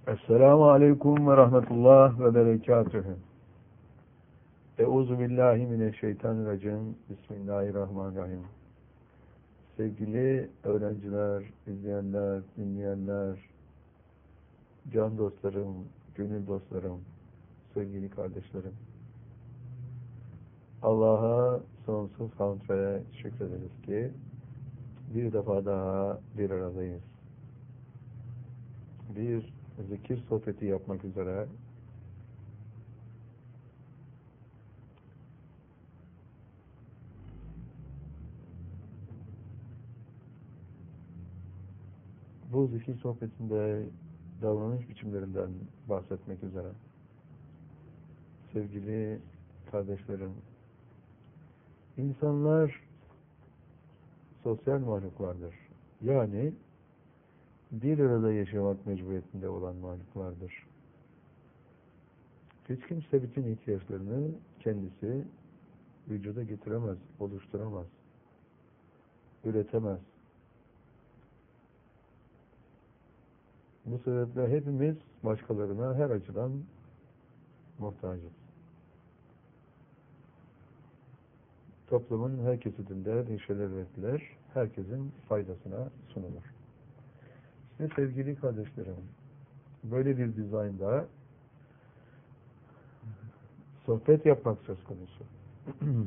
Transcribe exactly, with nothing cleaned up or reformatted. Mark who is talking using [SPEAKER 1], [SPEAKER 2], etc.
[SPEAKER 1] Esselamu Aleyküm ve Rahmetullah ve Berekatühü. Euzu billahi mineşşeytanirracim. Bismillahirrahmanirrahim. Sevgili öğrenciler, izleyenler, dinleyenler, can dostlarım, gönül dostlarım, sevgili kardeşlerim. Allah'a sonsuz hamd ve şükrederiz ki bir defa daha bir aradayız. Bir zikir sohbeti yapmak üzere bu zikir sohbetinde davranış biçimlerinden bahsetmek üzere. Sevgili kardeşlerim, insanlar sosyal mahluklardır. Yani bir arada yaşamak mecburiyetinde olan mahluklardır. Hiç kimse bütün ihtiyaçlarını kendisi vücuda getiremez, oluşturamaz, üretemez. Bu sebeple hepimiz başkalarına her açıdan muhtacız. Toplumun her kesiminde neşeler üretilir, herkesin faydasına sunulur. İşte sevgili kardeşlerim, böyle bir dizaynda sohbet yapmak söz konusu.